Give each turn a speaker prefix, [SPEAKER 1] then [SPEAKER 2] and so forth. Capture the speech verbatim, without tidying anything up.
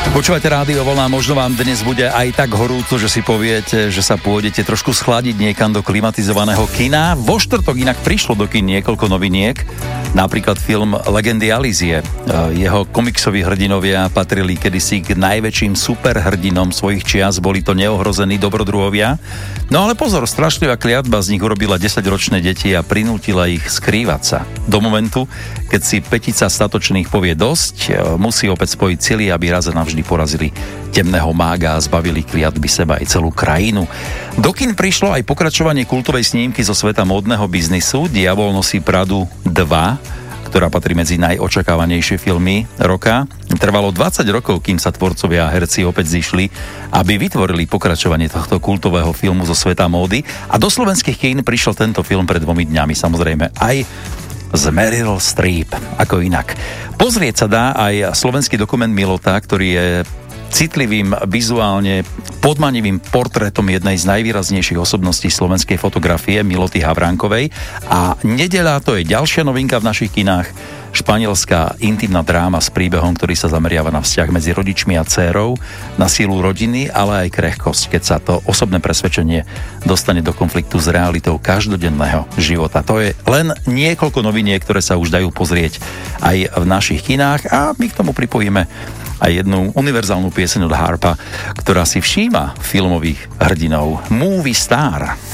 [SPEAKER 1] Počúvate Rádio Vlna, možno vám dnes bude aj tak horúco, že si poviete, že sa pôjdete trošku schladiť niekam do klimatizovaného kina. Vo štvrtok inak prišlo do kin niekoľko noviniek, napríklad film Legendy Alízie. Jeho komiksoví hrdinovia patrili kedysi k najväčším superhrdinom svojich čias, boli to neohrození dobrodruhovia. No ale pozor, strašlivá kliatba z nich urobila desaťročné deti a prinútila ich skrývať sa. Do momentu, keď si petica statočných povie dosť, musí opäť spojiť sily, aby raz a navždy porazili temného mága a zbavili kliatby seba aj celú krajinu. Do kin prišlo aj pokračovanie kultovej snímky zo sveta módneho biznisu Diabol nosí Pradu dva, ktorá patrí medzi najočakávanejšie filmy roka. Trvalo dvadsať rokov, kým sa tvorcovia a herci opäť zišli, aby vytvorili pokračovanie tohto kultového filmu zo sveta módy. A do slovenských kín prišiel tento film pred dvomi dňami, samozrejme aj z Meryl Streep, ako inak. Pozrieť sa dá aj slovenský dokument Milota, ktorý je citlivým, vizuálne podmanivým portrétom jednej z najvýraznejších osobností slovenskej fotografie, Miloty Havránkovej. A nedeľa, to je ďalšia novinka v našich kinách, španielská intimná dráma s príbehom, ktorý sa zameriava na vzťah medzi rodičmi a dcérou, na sílu rodiny, ale aj krehkosť, keď sa to osobné presvedčenie dostane do konfliktu s realitou každodenného života. To je len niekoľko noviniek, ktoré sa už dajú pozrieť aj v našich kinách a my k tomu pripojíme aj jednu univerzálnu pieseň od Harpa, ktorá si všíma filmových hrdinov. Movie Star.